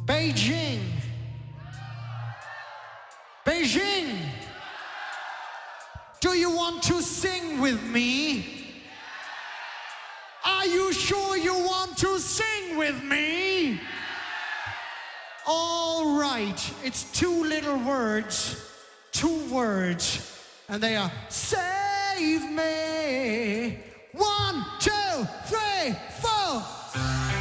Beijing. Beijing. Do you want to sing with me? Are you sure you want to sing with me? All right, it's two little words, and they are save me. 1, 2, 3.